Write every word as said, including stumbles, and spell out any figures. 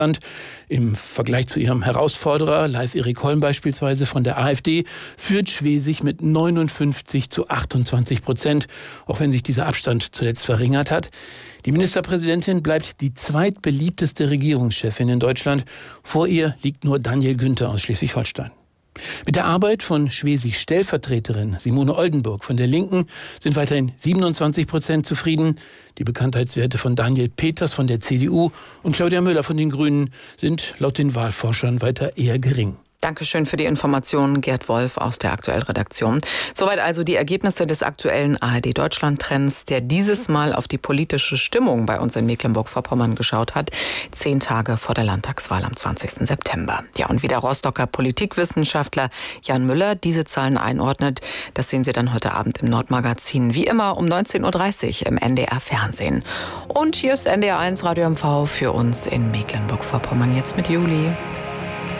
Im Vergleich zu ihrem Herausforderer, Live Erik Holm beispielsweise von der AfD, führt Schwesig mit neunundfünfzig zu achtundzwanzig Prozent, auch wenn sich dieser Abstand zuletzt verringert hat. Die Ministerpräsidentin bleibt die zweitbeliebteste Regierungschefin in Deutschland. Vor ihr liegt nur Daniel Günther aus Schleswig-Holstein. Mit der Arbeit von Schwesigs Stellvertreterin Simone Oldenburg von der Linken sind weiterhin siebenundzwanzig Prozent zufrieden. Die Bekanntheitswerte von Daniel Peters von der C D U und Claudia Müller von den Grünen sind laut den Wahlforschern weiter eher gering. Dankeschön für die Informationen, Gerd Wolf aus der Aktuell-Redaktion. Soweit also die Ergebnisse des aktuellen A R D-Deutschland-Trends, der dieses Mal auf die politische Stimmung bei uns in Mecklenburg-Vorpommern geschaut hat, zehn Tage vor der Landtagswahl am zwanzigsten September. Ja, und wie der Rostocker Politikwissenschaftler Jan Müller diese Zahlen einordnet, das sehen Sie dann heute Abend im Nordmagazin, wie immer um neunzehn Uhr dreißig im N D R-Fernsehen. Und hier ist N D R eins Radio M V für uns in Mecklenburg-Vorpommern jetzt mit Juli.